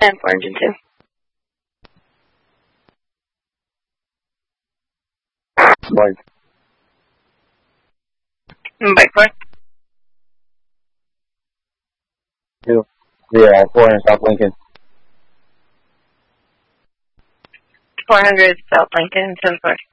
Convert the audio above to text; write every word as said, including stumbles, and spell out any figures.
And for engine two. Bike. Bike four. Two. Yeah, four hundred South Lincoln. four hundred South Lincoln, ten four.